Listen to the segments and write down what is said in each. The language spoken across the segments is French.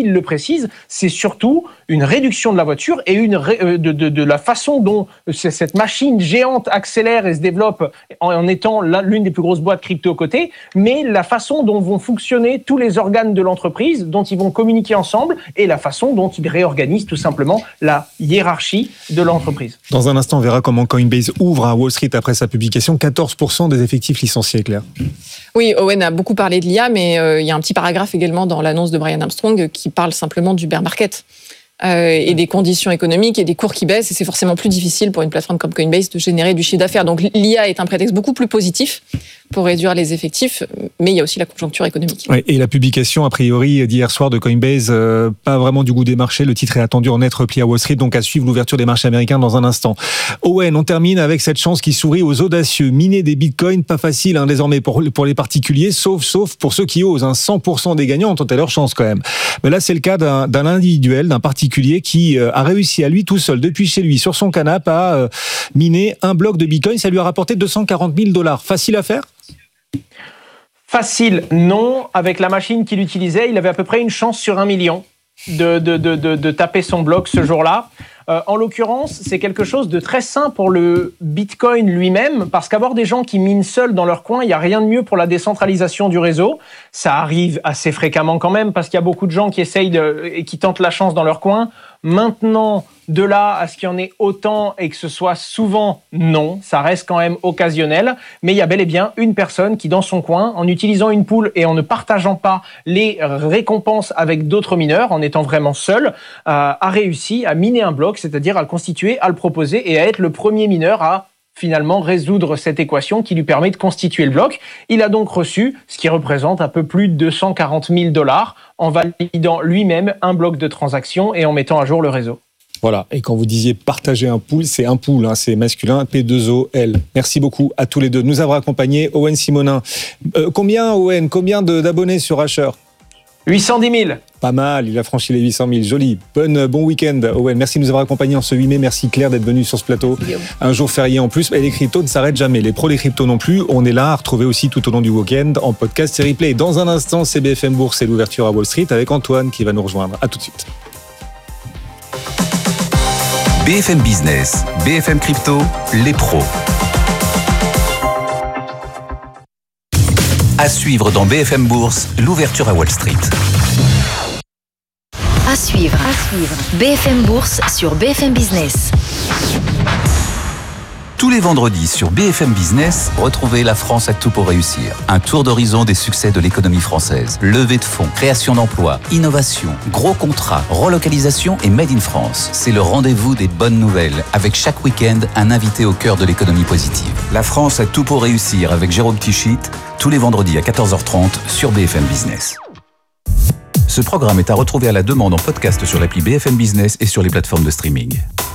il le précise, c'est surtout une réduction de la voiture et de la façon dont cette machine géante accélère et se développe en étant l'une des plus grosses boîtes crypto cotées, mais la façon dont vont fonctionner tous les organes de l'entreprise, dont ils vont communiquer ensemble et la façon dont ils réorganisent tout simplement la hiérarchie de l'entreprise. Dans un instant, on verra comment Coinbase ouvre à Wall Street après sa publication. 14% des effectifs licenciés, Claire. Oui, Owen a beaucoup parlé de l'IA, mais il y a un petit paragraphe également dans l'annonce de Brian Armstrong qui parle simplement du bear market et des conditions économiques et des cours qui baissent. Et c'est forcément plus difficile pour une plateforme comme Coinbase de générer du chiffre d'affaires. Donc l'IA est un prétexte beaucoup plus positif pour réduire les effectifs, mais il y a aussi la conjoncture économique. Ouais, et la publication, a priori, d'hier soir de Coinbase, pas vraiment du goût des marchés. Le titre est attendu en net repli à Wall Street, donc à suivre l'ouverture des marchés américains dans un instant. Owen, on termine avec cette chance qui sourit aux audacieux. Miner des bitcoins, pas facile désormais pour les particuliers, sauf pour ceux qui osent. 100% des gagnants ont tenté leur chance quand même. Mais là, c'est le cas d'un individuel, d'un particulier qui a réussi à lui tout seul, depuis chez lui, sur son canapé, à miner un bloc de bitcoin. Ça lui a rapporté $240 000. Facile à faire ? Facile, non. Avec la machine qu'il utilisait, il avait à peu près une chance sur 1 million de taper son bloc ce jour-là. En l'occurrence, c'est quelque chose de très sain pour le Bitcoin lui-même, parce qu'avoir des gens qui minent seuls dans leur coin, il n'y a rien de mieux pour la décentralisation du réseau. Ça arrive assez fréquemment quand même, parce qu'il y a beaucoup de gens qui essayent et qui tentent la chance dans leur coin. Maintenant, de là à ce qu'il y en ait autant et que ce soit souvent, non, ça reste quand même occasionnel. Mais il y a bel et bien une personne qui, dans son coin, en utilisant une pool et en ne partageant pas les récompenses avec d'autres mineurs, en étant vraiment seul, a réussi à miner un bloc, c'est-à-dire à le constituer, à le proposer et à être le premier mineur à finalement résoudre cette équation qui lui permet de constituer le bloc. Il a donc reçu ce qui représente un peu plus de $240 000 en validant lui-même un bloc de transaction et en mettant à jour le réseau. Voilà, et quand vous disiez partager un pool, c'est un pool, c'est masculin, P2OL. Merci beaucoup à tous les deux de nous avoir accompagnés. Owen Simonin, combien d'abonnés sur Asher ? 810 000. Pas mal, il a franchi les 800 000, joli. Bon week-end, Owen. Merci de nous avoir accompagnés en ce 8 mai. Merci Claire d'être venue sur ce plateau. Un jour férié en plus. Et les cryptos ne s'arrêtent jamais. Les pros des cryptos non plus. On est là à retrouver aussi tout au long du week-end en podcast et replay. Dans un instant, c'est BFM Bourse et l'ouverture à Wall Street avec Antoine qui va nous rejoindre. À tout de suite. BFM Business, BFM Crypto, les pros. À suivre dans BFM Bourse, l'ouverture à Wall Street. À suivre. BFM Bourse sur BFM Business. Tous les vendredis sur BFM Business, retrouvez La France a tout pour réussir. Un tour d'horizon des succès de l'économie française. Levée de fonds, création d'emplois, innovation, gros contrats, relocalisation et Made in France. C'est le rendez-vous des bonnes nouvelles, avec chaque week-end un invité au cœur de l'économie positive. La France a tout pour réussir avec Jérôme Tichit, tous les vendredis à 14h30 sur BFM Business. Ce programme est à retrouver à la demande en podcast sur l'appli BFM Business et sur les plateformes de streaming.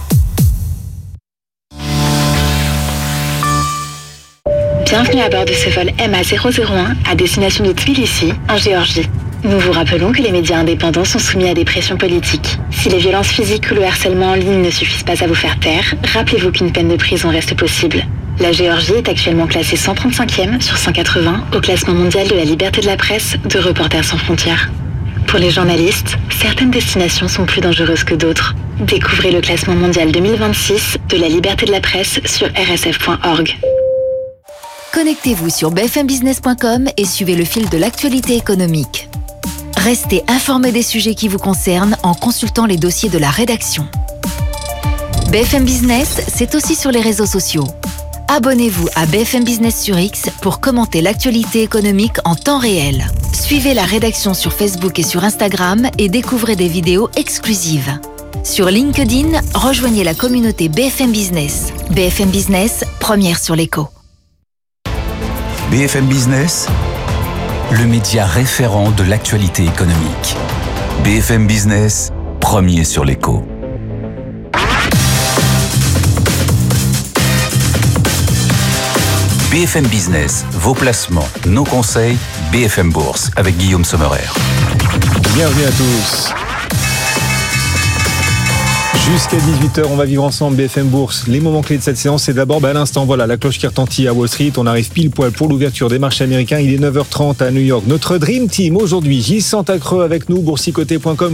Bienvenue à bord de ce vol MA001 à destination de Tbilissi, en Géorgie. Nous vous rappelons que les médias indépendants sont soumis à des pressions politiques. Si les violences physiques ou le harcèlement en ligne ne suffisent pas à vous faire taire, rappelez-vous qu'une peine de prison reste possible. La Géorgie est actuellement classée 135e sur 180 au classement mondial de la liberté de la presse de Reporters sans frontières. Pour les journalistes, certaines destinations sont plus dangereuses que d'autres. Découvrez le classement mondial 2026 de la liberté de la presse sur rsf.org. Connectez-vous sur bfmbusiness.com et suivez le fil de l'actualité économique. Restez informés des sujets qui vous concernent en consultant les dossiers de la rédaction. BFM Business, c'est aussi sur les réseaux sociaux. Abonnez-vous à BFM Business sur X pour commenter l'actualité économique en temps réel. Suivez la rédaction sur Facebook et sur Instagram et découvrez des vidéos exclusives. Sur LinkedIn, rejoignez la communauté BFM Business. BFM Business, première sur l'écho. BFM Business, le média référent de l'actualité économique. BFM Business, premier sur l'écho. BFM Business, vos placements, nos conseils, BFM Bourse, avec Guillaume Sommerer. Bienvenue à tous. Jusqu'à 18h, on va vivre ensemble BFM Bourse. Les moments clés de cette séance, c'est d'abord à l'instant, voilà, la cloche qui retentit à Wall Street. On arrive pile poil pour l'ouverture des marchés américains. Il est 9h30 à New York. Notre Dream Team aujourd'hui, Gilles Santacreux avec nous, boursicoté.com.